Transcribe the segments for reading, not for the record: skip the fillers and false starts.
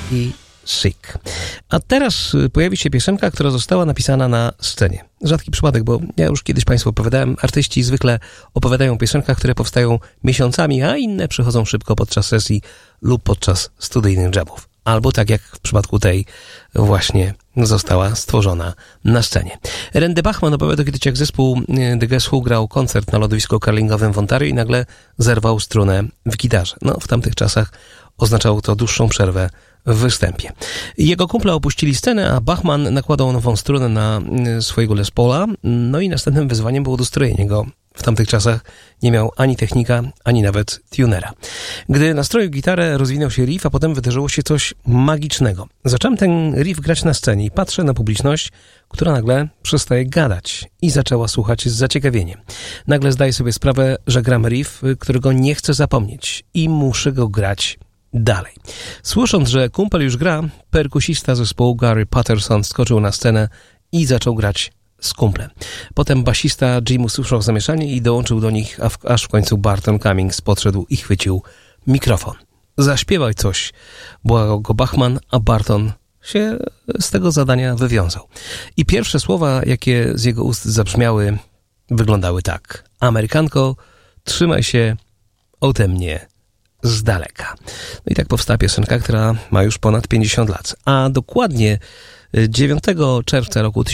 i Sick. A teraz pojawi się piosenka, która została napisana na scenie. Rzadki przypadek, bo ja już kiedyś Państwu opowiadałem, artyści zwykle opowiadają o piosenkach, które powstają miesiącami, a inne przychodzą szybko podczas sesji lub podczas studyjnych jamów. Albo tak jak w przypadku tej właśnie została stworzona na scenie. Randy Bachman opowiadał kiedyś, jak zespół The Guess Who grał koncert na lodowisku curlingowym w Ontario i nagle zerwał strunę w gitarze. No, w tamtych czasach oznaczało to dłuższą przerwę w występie. Jego kumple opuścili scenę, a Bachman nakładał nową strunę na swojego Les Paula, no i następnym wyzwaniem było dostrojenie go. W tamtych czasach nie miał ani technika, ani nawet tunera. Gdy nastroił gitarę, rozwinął się riff, a potem wydarzyło się coś magicznego. Zacząłem ten riff grać na scenie i patrzę na publiczność, która nagle przestaje gadać i zaczęła słuchać z zaciekawieniem. Nagle zdaję sobie sprawę, że gram riff, którego nie chcę zapomnieć i muszę go grać dalej. Słysząc, że kumpel już gra, perkusista zespołu Gary Patterson skoczył na scenę i zaczął grać z kumplem. Potem basista Jim usłyszał zamieszanie i dołączył do nich, aż w końcu Barton Cummings podszedł i chwycił mikrofon. Zaśpiewaj coś, błagał go Bachman, a Barton się z tego zadania wywiązał. I pierwsze słowa, jakie z jego ust zabrzmiały, wyglądały tak. Amerykanko, trzymaj się ode mnie z daleka. No i tak powstała piosenka, która ma już ponad 50 lat. A dokładnie 9 czerwca roku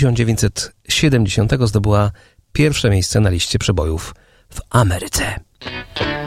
1970 zdobyła pierwsze miejsce na liście przebojów w Ameryce.